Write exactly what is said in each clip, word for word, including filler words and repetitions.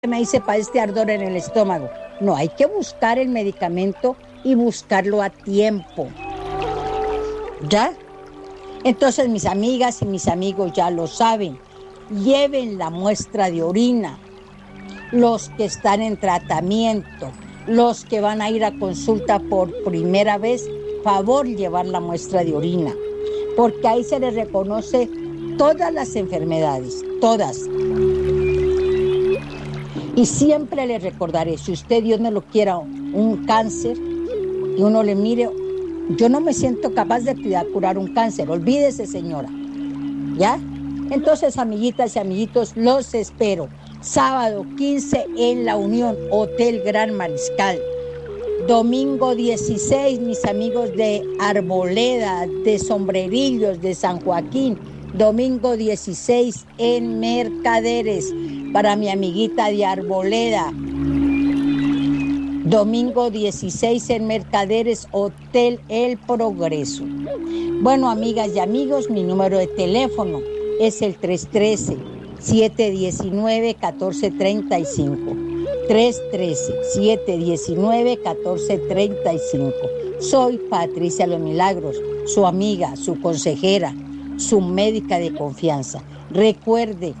me dice para este ardor en el estómago. No, hay que buscar el medicamento y buscarlo a tiempo. ¿Ya? Entonces mis amigas y mis amigos ya lo saben. Lleven la muestra de orina. Los que están en tratamiento, los que van a ir a consulta por primera vez, favor llevar la muestra de orina, porque ahí se les reconoce todas las enfermedades, todas. Y siempre les recordaré, si usted, Dios no lo quiera, un cáncer, y uno le mire, yo no me siento capaz de curar un cáncer, olvídese, señora, ¿ya? Entonces, amiguitas y amiguitos, los espero. Sábado quince en La Unión, Hotel Gran Mariscal. Domingo dieciséis, mis amigos de Arboleda, de Sombrerillos, de San Joaquín. Domingo dieciséis en Mercaderes, para mi amiguita de Arboleda. Domingo dieciséis en Mercaderes, Hotel El Progreso. Bueno, amigas y amigos, mi número de teléfono es el tres uno tres, siete uno nueve, uno cuatro tres cinco. tres uno tres, siete uno nueve, uno cuatro tres cinco. Soy Patricia Los Milagros, su amiga, su consejera, su médica de confianza. Recuerde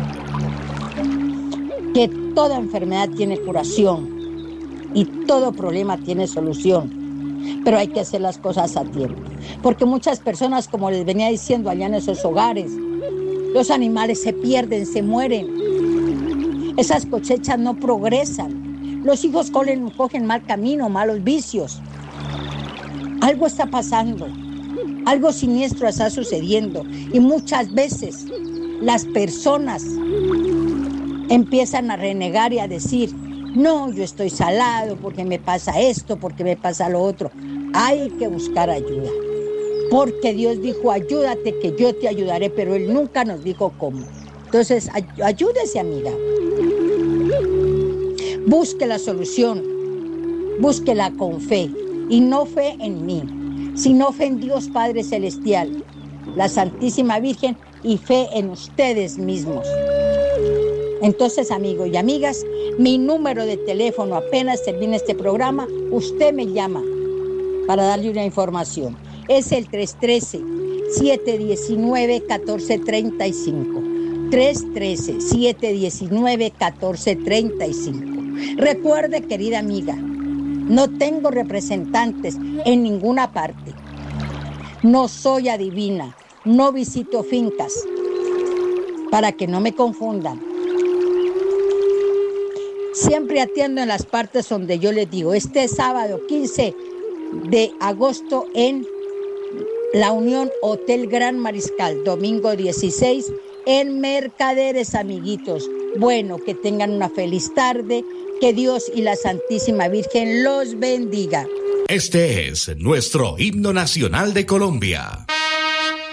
que toda enfermedad tiene curación y todo problema tiene solución, pero hay que hacer las cosas a tiempo, porque muchas personas, como les venía diciendo allá en esos hogares, los animales se pierden, se mueren, esas cosechas no progresan, los hijos cogen, cogen mal camino, malos vicios. Algo está pasando, algo siniestro está sucediendo, y muchas veces las personas empiezan a renegar y a decir, no, yo estoy salado porque me pasa esto, porque me pasa lo otro. Hay que buscar ayuda, porque Dios dijo, ayúdate que yo te ayudaré, pero Él nunca nos dijo cómo. Entonces, ay- ayúdese, amiga. Busque la solución, búsquela con fe, y no fe en mí, sino fe en Dios Padre Celestial, la Santísima Virgen, y fe en ustedes mismos. Entonces, amigos y amigas, mi número de teléfono, apenas termine este programa, usted me llama para darle una información. Es el tres uno tres, siete uno nueve, uno cuatro tres cinco. tres uno tres, siete uno nueve, uno cuatro tres cinco. Recuerde, querida amiga, no tengo representantes en ninguna parte. No soy adivina, no visito fincas, para que no me confundan. Siempre atiendo en las partes donde yo les digo. Este sábado quince de agosto en La Unión, Hotel Gran Mariscal. Domingo dieciséis en Mercaderes, amiguitos. Bueno, que tengan una feliz tarde. Que Dios y la Santísima Virgen los bendiga. Este es nuestro himno nacional de Colombia.